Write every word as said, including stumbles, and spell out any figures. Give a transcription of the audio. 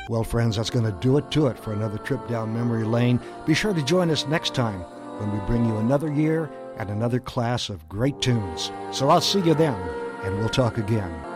Well, friends, that's going to do it to it for another trip down memory lane. Be sure to join us next time when we bring you another year and another class of great tunes. So I'll see you then, and we'll talk again.